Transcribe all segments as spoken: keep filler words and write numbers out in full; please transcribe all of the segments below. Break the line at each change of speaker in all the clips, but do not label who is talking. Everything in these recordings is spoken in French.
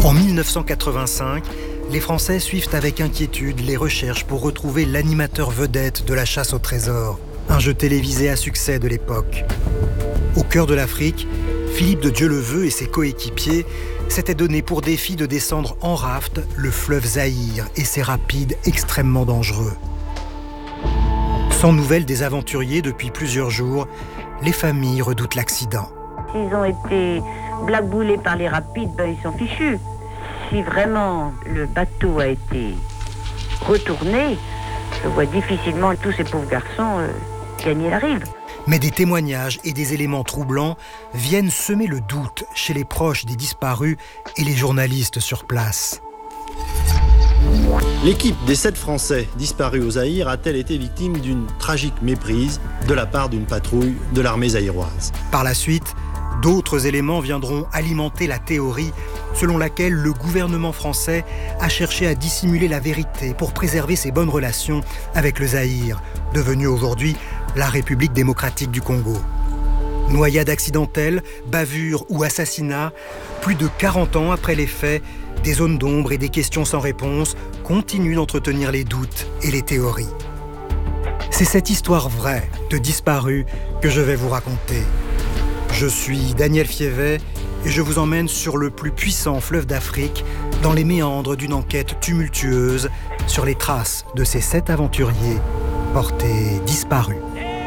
En dix-neuf cent quatre-vingt-cinq, les Français suivent avec inquiétude les recherches pour retrouver l'animateur vedette de la chasse au trésor, un jeu télévisé à succès de l'époque. Au cœur de l'Afrique, Philippe de Dieuleveux et ses coéquipiers s'étaient donné pour défi de descendre en raft le fleuve Zaïre et ses rapides extrêmement dangereux. Sans nouvelles des aventuriers depuis plusieurs jours, les familles redoutent l'accident.
S'ils ont été blackboulés par les rapides, ben ils sont fichus. Si vraiment le bateau a été retourné, je vois difficilement tous ces pauvres garçons euh, gagner la rive.
Mais des témoignages et des éléments troublants viennent semer le doute chez les proches des disparus et les journalistes sur place.
L'équipe des sept Français disparus au Zaïre a-t-elle été victime d'une tragique méprise de la part d'une patrouille de l'armée zaïroise ?
Par la suite, d'autres éléments viendront alimenter la théorie selon laquelle le gouvernement français a cherché à dissimuler la vérité pour préserver ses bonnes relations avec le Zaïre, devenu aujourd'hui la République démocratique du Congo. Noyade accidentelle, bavure ou assassinat, plus de quarante ans après les faits, des zones d'ombre et des questions sans réponse continuent d'entretenir les doutes et les théories. C'est cette histoire vraie de disparus que je vais vous raconter. Je suis Daniel Fievet et je vous emmène sur le plus puissant fleuve d'Afrique, dans les méandres d'une enquête tumultueuse sur les traces de ces sept aventuriers portés disparus.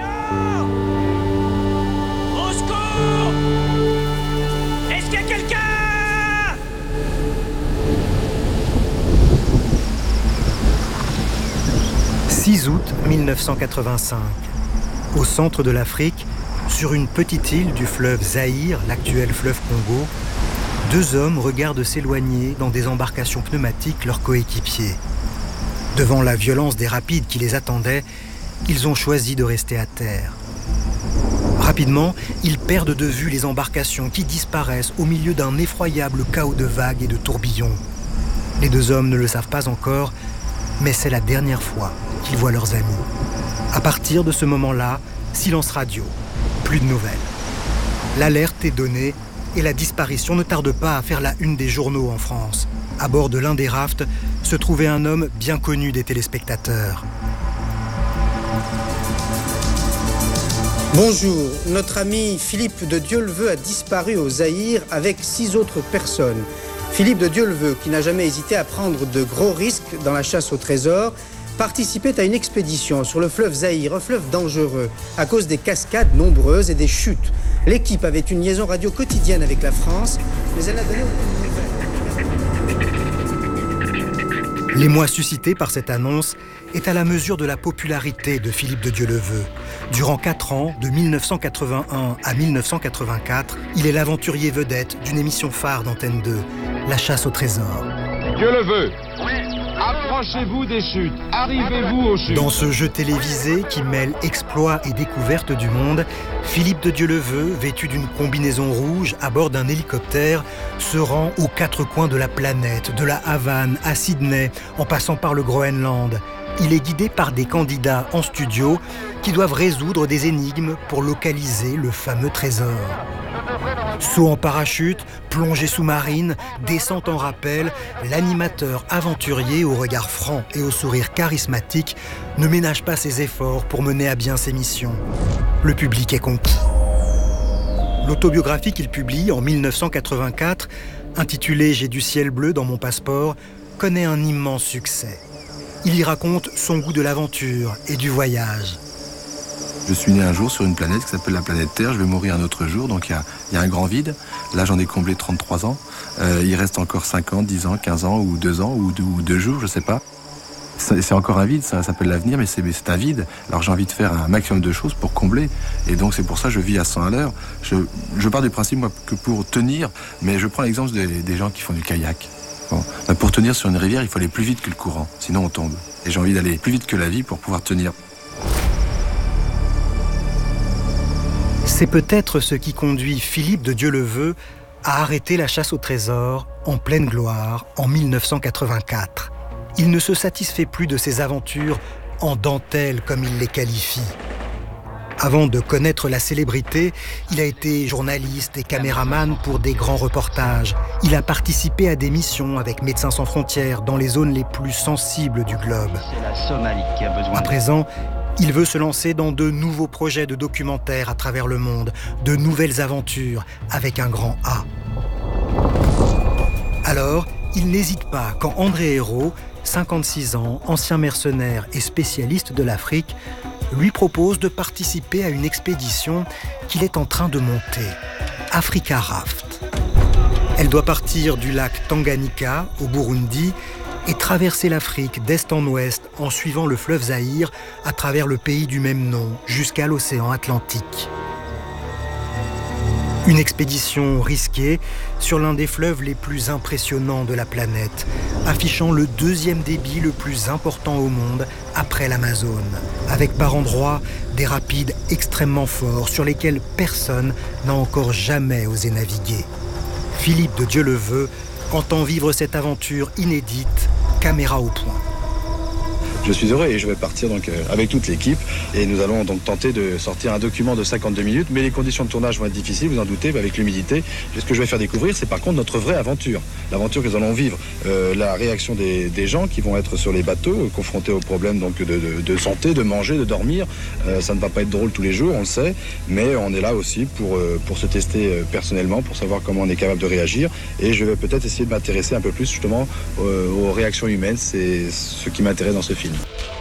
Au secours! Est-ce qu'il y a quelqu'un?
six août mille neuf cent quatre-vingt-cinq. Au centre de l'Afrique, sur une petite île du fleuve Zaïre, l'actuel fleuve Congo, deux hommes regardent s'éloigner dans des embarcations pneumatiques leurs coéquipiers. Devant la violence des rapides qui les attendaient, ils ont choisi de rester à terre. Rapidement, ils perdent de vue les embarcations qui disparaissent au milieu d'un effroyable chaos de vagues et de tourbillons. Les deux hommes ne le savent pas encore, mais c'est la dernière fois qu'ils voient leurs amis. À partir de ce moment-là, silence radio, plus de nouvelles. L'alerte est donnée et la disparition ne tarde pas à faire la une des journaux en France. À bord de l'un des rafts se trouvait un homme bien connu des téléspectateurs.
Bonjour, notre ami Philippe de Dieuleveux a disparu au Zaïre avec six autres personnes. Philippe de Dieuleveux, qui n'a jamais hésité à prendre de gros risques dans la chasse au trésor, participait à une expédition sur le fleuve Zaïre, un fleuve dangereux, à cause des cascades nombreuses et des chutes. L'équipe avait une liaison radio quotidienne avec la France, mais elle n'a donné aucune nouvelle.
L'émoi suscité par cette annonce est à la mesure de la popularité de Philippe de Dieuleveux. Durant quatre ans, de mille neuf cent quatre-vingt-un à mille neuf cent quatre-vingt-quatre, il est l'aventurier vedette d'une émission phare d'Antenne deux, La chasse au trésor.
Dieuleveux, approchez-vous des chutes, arrivez-vous aux chutes.
Dans ce jeu télévisé qui mêle exploits et découvertes du monde, Philippe de Dieuleveux, vêtu d'une combinaison rouge à bord d'un hélicoptère, se rend aux quatre coins de la planète, de la Havane à Sydney, en passant par le Groenland. Il est guidé par des candidats en studio qui doivent résoudre des énigmes pour localiser le fameux trésor. Saut en parachute, plongée sous-marine, descente en rappel, l'animateur aventurier au regard franc et au sourire charismatique ne ménage pas ses efforts pour mener à bien ses missions. Le public est conquis. L'autobiographie qu'il publie en mille neuf cent quatre-vingt-quatre, intitulée « J'ai du ciel bleu dans mon passeport », connaît un immense succès. Il y raconte son goût de l'aventure et du voyage.
Je suis né un jour sur une planète qui s'appelle la planète Terre. Je vais mourir un autre jour, donc il y a, il y a un grand vide. Là, j'en ai comblé trente-trois ans. Euh, il reste encore cinq ans, dix ans, quinze ans, ou deux ans, ou deux, ou deux jours, je sais pas. C'est, c'est encore un vide, ça s'appelle l'avenir, mais c'est, mais c'est un vide. Alors j'ai envie de faire un maximum de choses pour combler. Et donc c'est pour ça que je vis à cent à l'heure. Je, je pars du principe, moi, que pour tenir, mais je prends l'exemple des, des gens qui font du kayak. Bon, ben pour tenir sur une rivière, il faut aller plus vite que le courant, sinon on tombe. Et j'ai envie d'aller plus vite que la vie pour pouvoir tenir.
C'est peut-être ce qui conduit Philippe de Dieuleveux à arrêter la chasse au trésor en pleine gloire en mille neuf cent quatre-vingt-quatre. Il ne se satisfait plus de ses aventures en dentelle comme il les qualifie. Avant de connaître la célébrité, il a été journaliste et caméraman pour des grands reportages. Il a participé à des missions avec Médecins sans frontières dans les zones les plus sensibles du globe.
C'est la Somalie qui a besoin.
À présent, il veut se lancer dans de nouveaux projets de documentaires à travers le monde, de nouvelles aventures avec un grand A. Alors, il n'hésite pas quand André Hérault, cinquante-six ans, ancien mercenaire et spécialiste de l'Afrique, lui propose de participer à une expédition qu'il est en train de monter, Africa Raft. Elle doit partir du lac Tanganyika, au Burundi, et traverser l'Afrique d'est en ouest en suivant le fleuve Zaïre à travers le pays du même nom jusqu'à l'océan Atlantique. Une expédition risquée sur l'un des fleuves les plus impressionnants de la planète, affichant le deuxième débit le plus important au monde après l'Amazone, avec par endroits des rapides extrêmement forts sur lesquels personne n'a encore jamais osé naviguer. Philippe de Dieuleveux entend vivre cette aventure inédite, caméra au point.
Je suis heureux et je vais partir donc euh, avec toute l'équipe et nous allons donc tenter de sortir un document de cinquante-deux minutes, mais les conditions de tournage vont être difficiles, vous en doutez, avec l'humidité. Ce que je vais faire découvrir, c'est par contre notre vraie aventure, l'aventure que nous allons vivre, euh, la réaction des, des gens qui vont être sur les bateaux, euh, confrontés aux problèmes donc de, de, de santé, de manger, de dormir. Euh, ça ne va pas être drôle tous les jours, on le sait, mais on est là aussi pour, euh, pour se tester euh, personnellement, pour savoir comment on est capable de réagir, et je vais peut-être essayer de m'intéresser un peu plus justement euh, aux réactions humaines, c'est ce qui m'intéresse dans ce film.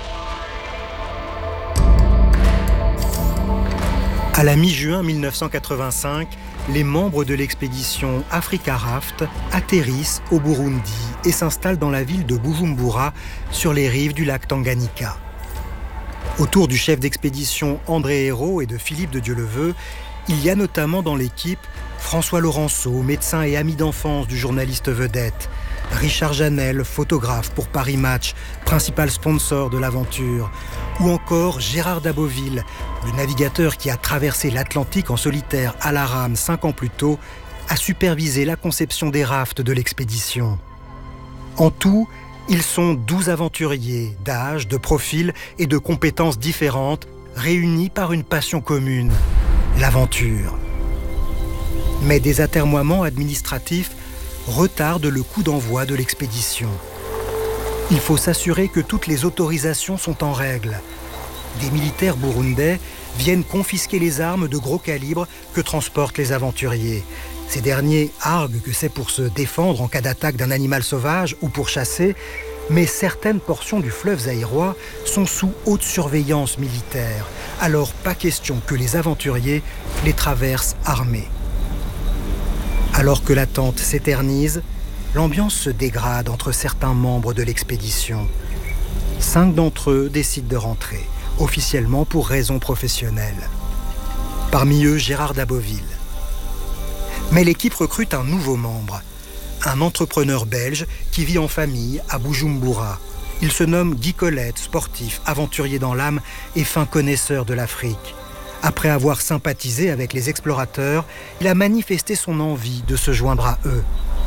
À la mi-juin mille neuf cent quatre-vingt-cinq, les membres de l'expédition Africa Raft atterrissent au Burundi et s'installent dans la ville de Bujumbura, sur les rives du lac Tanganyika. Autour du chef d'expédition André Hérault et de Philippe de Dieuleveux, il y a notamment dans l'équipe François Laurenceau, médecin et ami d'enfance du journaliste vedette, Richard Janel, photographe pour Paris Match, principal sponsor de l'aventure, ou encore Gérard Daboville, le navigateur qui a traversé l'Atlantique en solitaire à la rame cinq ans plus tôt, a supervisé la conception des rafts de l'expédition. En tout, ils sont douze aventuriers d'âge, de profil et de compétences différentes, réunis par une passion commune, l'aventure. Mais des atermoiements administratifs retardent le coup d'envoi de l'expédition. Il faut s'assurer que toutes les autorisations sont en règle. Des militaires burundais viennent confisquer les armes de gros calibre que transportent les aventuriers. Ces derniers arguent que c'est pour se défendre en cas d'attaque d'un animal sauvage ou pour chasser, mais certaines portions du fleuve zaïrois sont sous haute surveillance militaire. Alors pas question que les aventuriers les traversent armés. Alors que l'attente s'éternise, l'ambiance se dégrade entre certains membres de l'expédition. Cinq d'entre eux décident de rentrer, officiellement pour raisons professionnelles. Parmi eux, Gérard Daboville. Mais l'équipe recrute un nouveau membre, un entrepreneur belge qui vit en famille à Bujumbura. Il se nomme Guy Colette, sportif, aventurier dans l'âme et fin connaisseur de l'Afrique. Après avoir sympathisé avec les explorateurs, il a manifesté son envie de se joindre à eux.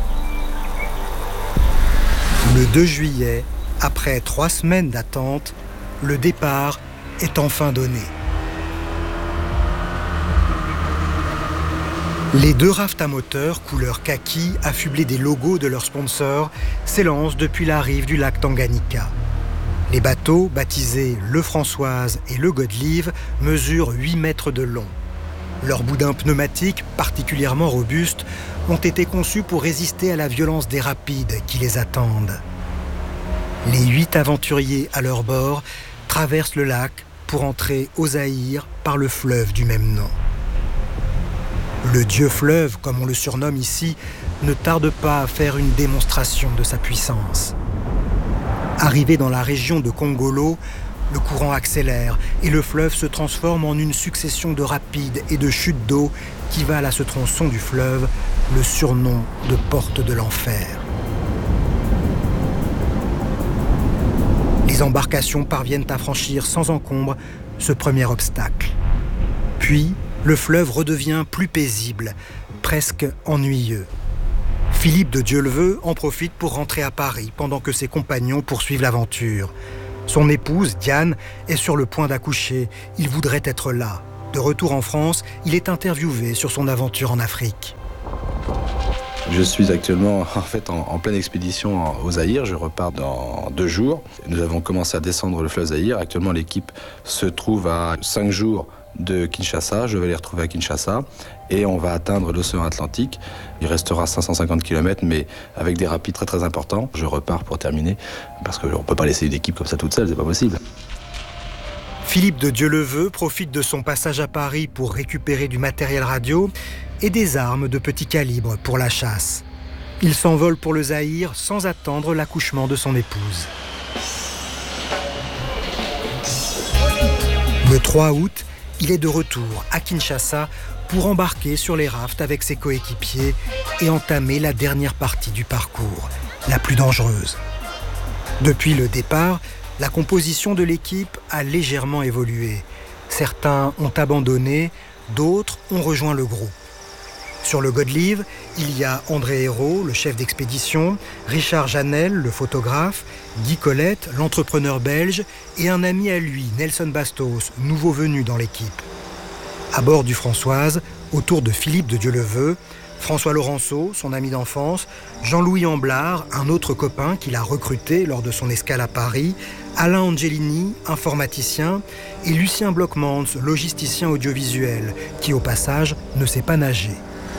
Le deux juillet, après trois semaines d'attente, le départ est enfin donné. Les deux rafts à moteur, couleur kaki, affublés des logos de leurs sponsors, s'élancent depuis la rive du lac Tanganyika. Les bateaux, baptisés Le Françoise et Le Godelieve, mesurent huit mètres de long. Leurs boudins pneumatiques, particulièrement robustes, ont été conçus pour résister à la violence des rapides qui les attendent. Les huit aventuriers à leur bord traversent le lac pour entrer au Zaïre par le fleuve du même nom. Le dieu fleuve, comme on le surnomme ici, ne tarde pas à faire une démonstration de sa puissance. Arrivé dans la région de Kongolo, le courant accélère et le fleuve se transforme en une succession de rapides et de chutes d'eau qui valent à ce tronçon du fleuve le surnom de porte de l'enfer. Les embarcations parviennent à franchir sans encombre ce premier obstacle. Puis, le fleuve redevient plus paisible, presque ennuyeux. Philippe de Dieuleveux en profite pour rentrer à Paris pendant que ses compagnons poursuivent l'aventure. Son épouse, Diane, est sur le point d'accoucher. Il voudrait être là. De retour en France, il est interviewé sur son aventure en Afrique.
Je suis actuellement en fait en, en pleine expédition au Zaïre. Je repars dans deux jours. Nous avons commencé à descendre le fleuve Zaïre. Actuellement, l'équipe se trouve à cinq jours de Kinshasa. Je vais les retrouver à Kinshasa et on va atteindre l'océan Atlantique. Il restera cinq cent cinquante kilomètres, mais avec des rapides très très importants. Je repars pour terminer parce qu'on ne peut pas laisser une équipe comme ça toute seule, c'est pas possible.
Philippe de Dieuleveux profite de son passage à Paris pour récupérer du matériel radio et des armes de petit calibre pour la chasse. Il s'envole pour le Zaïre sans attendre l'accouchement de son épouse. Le trois août, il est de retour à Kinshasa pour embarquer sur les rafts avec ses coéquipiers et entamer la dernière partie du parcours, la plus dangereuse. Depuis le départ, la composition de l'équipe a légèrement évolué. Certains ont abandonné, d'autres ont rejoint le groupe. Sur le Godelieve, il y a André Hérault, le chef d'expédition, Richard Janel, le photographe, Guy Colette, l'entrepreneur belge, et un ami à lui, Nelson Bastos, nouveau venu dans l'équipe. À bord du Françoise, autour de Philippe de Dieuleveux, François Laurenceau, son ami d'enfance, Jean-Louis Amblard, un autre copain qu'il a recruté lors de son escale à Paris, Alain Angelini, informaticien, et Lucien Blockmans, logisticien audiovisuel, qui au passage ne sait pas nager.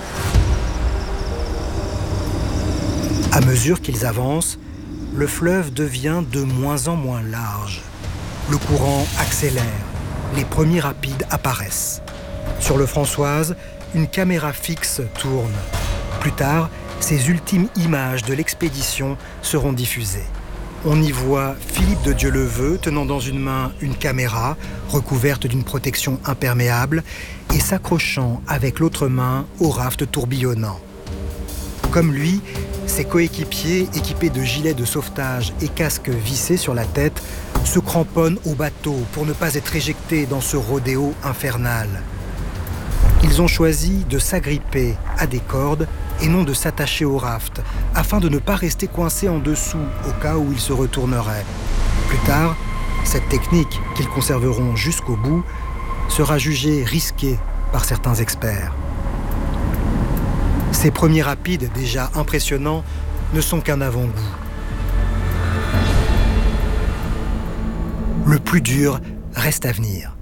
À mesure qu'ils avancent, le fleuve devient de moins en moins large. Le courant accélère, les premiers rapides apparaissent. Sur le Françoise, une caméra fixe tourne. Plus tard, ces ultimes images de l'expédition seront diffusées. On y voit Philippe de Dieuleveux tenant dans une main une caméra recouverte d'une protection imperméable et s'accrochant avec l'autre main au raft tourbillonnant. Comme lui, ses coéquipiers, équipés de gilets de sauvetage et casques vissés sur la tête, se cramponnent au bateau pour ne pas être éjectés dans ce rodéo infernal. Ils ont choisi de s'agripper à des cordes et non de s'attacher au raft, afin de ne pas rester coincés en dessous au cas où ils se retourneraient. Plus tard, cette technique, qu'ils conserveront jusqu'au bout, sera jugée risquée par certains experts. Ces premiers rapides, déjà impressionnants, ne sont qu'un avant-goût. Le plus dur reste à venir.